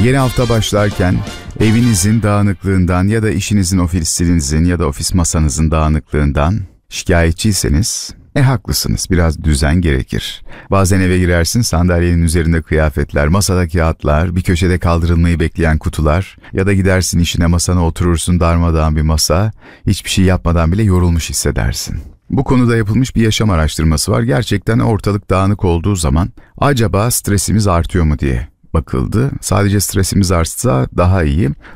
Yeni hafta başlarken evinizin dağınıklığından ya da işinizin, ofisinizin ya da ofis masanızın dağınıklığından şikayetçiyseniz haklısınız. Biraz düzen gerekir. Bazen eve girersin, sandalyenin üzerinde kıyafetler, masada kağıtlar, bir köşede kaldırılmayı bekleyen kutular ya da gidersin işine, masana oturursun, darmadağın bir masa, hiçbir şey yapmadan bile yorulmuş hissedersin. Bu konuda yapılmış bir yaşam araştırması var. Gerçekten ortalık dağınık olduğu zaman acaba stresimiz artıyor mu diye bakıldı. Sadece stresimiz artsa daha iyi.